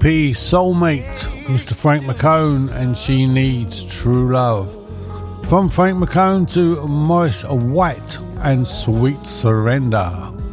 LP Soulmate, Mr. Frank McCone, and She Needs True Love. From Frank McCone to Morris White and Sweet Surrender.